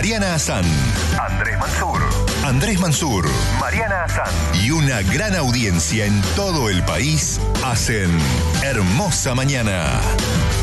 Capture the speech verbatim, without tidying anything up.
Mariana Hassan, Andrés Mansur, Andrés Mansur Mariana Hassan y una gran audiencia en todo el país hacen Hermosa Mañana.